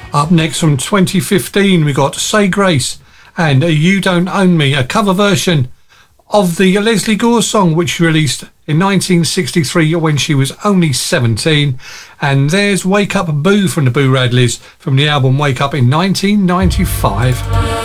Up next from 2015, we got Say Grace and You Don't Own Me, a cover version of the Leslie Gore song, which she released in 1963 when she was only 17. And there's Wake Up Boo from the Boo Radleys from the album Wake Up in 1995.